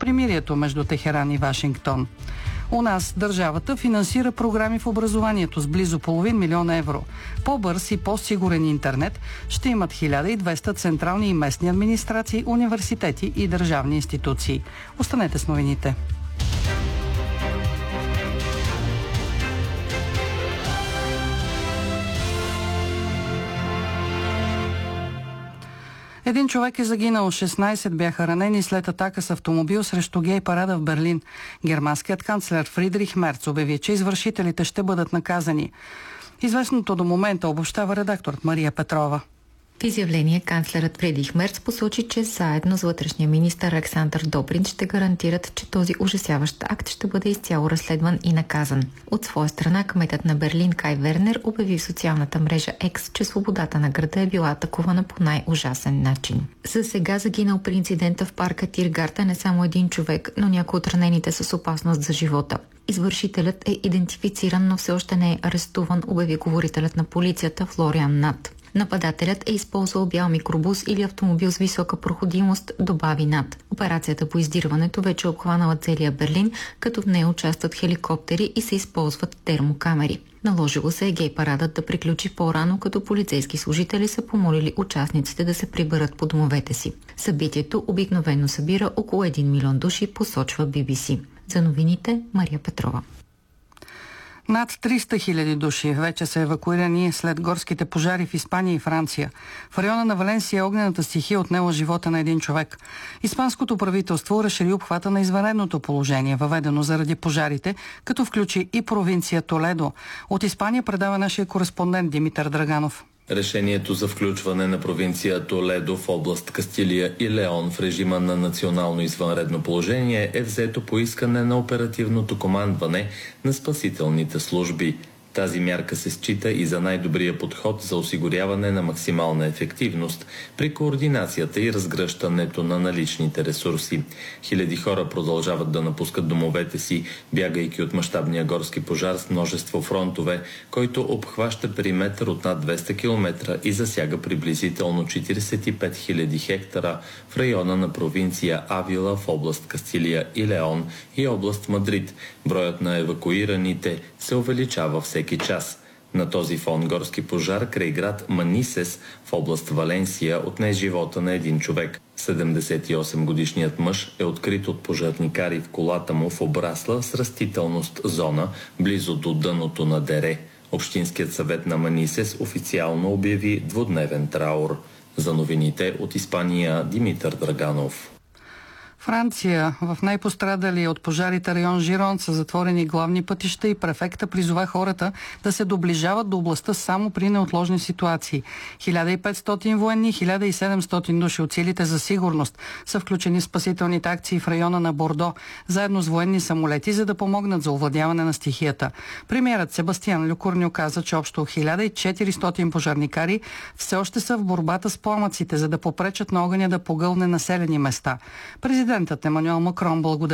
примирието между Техеран и Вашингтон. У нас държавата финансира програми в образованието с близо половин милион евро. По-бърз и по-сигурен интернет ще имат 1200 централни и местни администрации, университети и държавни институции. Останете с новините. Един човек е загинал, 16 бяха ранени след атака с автомобил срещу гей парада в Берлин. Германският канцлер Фридрих Мерц обяви, че извършителите ще бъдат наказани. Известното до момента обобщава редакторът Мария Петрова. В изявление канцлерът Фридрих Мерц посочи, че заедно с вътрешния министър Александър Добрин ще гарантират, че този ужасяващ акт ще бъде изцяло разследван и наказан. От своя страна кметът на Берлин Кай Вернер обяви в социалната мрежа X, че свободата на града е била атакувана по най-ужасен начин. За сега загинал при инцидента в парка Тиргарта не само един човек, но някои от ранените с опасност за живота. Извършителят е идентифициран, но все още не е арестуван, обяви говорителят на полицията Флориан Нат. Нападателят е използвал бял микробус или автомобил с висока проходимост, добави Нат. Операцията по издирването вече е обхванала целия Берлин, като в нея участват хеликоптери и се използват термокамери. Наложило се гей парадът да приключи по-рано, като полицейски служители са помолили участниците да се приберат по домовете си. Събитието обикновено събира около 1 милион души, посочва BBC. За новините Мария Петрова. Над 300 хиляди души вече са евакуирани след горските пожари в Испания и Франция. В района на Валенсия огнената стихия отнела живота на един човек. Испанското правителство разшири обхвата на извънредното положение, въведено заради пожарите, като включи и провинция Толедо. От Испания предава нашия кореспондент Димитър Драганов. Решението за включване на провинция Толедо в област Кастилия и Леон в режима на национално извънредно положение е взето по искане на оперативното командване на спасителните служби. Тази мярка се счита и за най-добрия подход за осигуряване на максимална ефективност при координацията и разгръщането на наличните ресурси. Хиляди хора продължават да напускат домовете си, бягайки от мащабния горски пожар с множество фронтове, който обхваща периметър от над 200 км и засяга приблизително 45 000 хектара в района на провинция Авила в област Кастилия и Леон и област Мадрид. Броят на евакуираните се увеличава всеки час. На този фон горски пожар край град Манисес в област Валенсия отне живота на един човек. 78-годишният мъж е открит от пожарникари в колата му в обрасла с растителност зона близо до дъното на дере. Общинският съвет на Манисес официално обяви двудневен траур. За новините от Испания Димитър Драганов. Франция. В най-пострадали от пожарите район Жирон са затворени главни пътища и префекта призова хората да се доближават до областта само при неотложни ситуации. 1500 военни, 1700 души от силите за сигурност са включени в спасителните акции в района на Бордо, заедно с военни самолети, за да помогнат за овладяване на стихията. Премиерът Себастиан Люкурньо каза, че общо 1400 пожарникари все още са в борбата с пламъците, за да попречат на огъня да погълне населени места. Президентът Емануел Макрон благодари